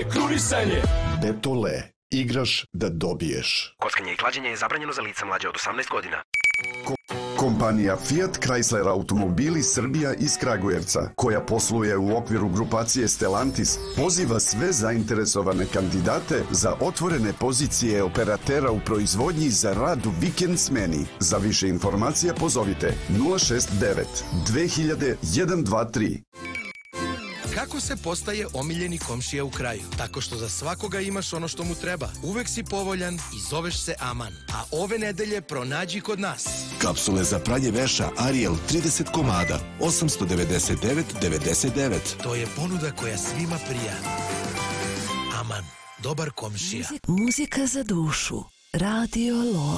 krunisanje. Betole, igraš da dobiješ. Kockanje i klađenje je zabranjeno za lica mlađe od 18 godina. Kompanija Fiat Chrysler Automobili Srbija iz Kragujevca, koja posluje u okviru grupacije Stellantis, poziva sve zainteresovane kandidate za otvorene pozicije operatera u proizvodnji za rad u vikend smeni. Za više informacija pozovite 069 2000 123. Kako se postaje omiljeni komšija u kraju? Tako što za svakoga imaš ono što mu treba. Uvek si povoljan i zoveš se Aman. A ove nedelje pronađi kod nas. Kapsule za pranje veša Ariel 30 komada, 899,99. To je ponuda koja svima prija. Aman, dobar komšija. Muzika za dušu. Radio Lor.